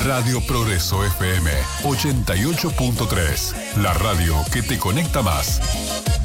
Radio Progreso FM 88.3, la radio que te conecta más.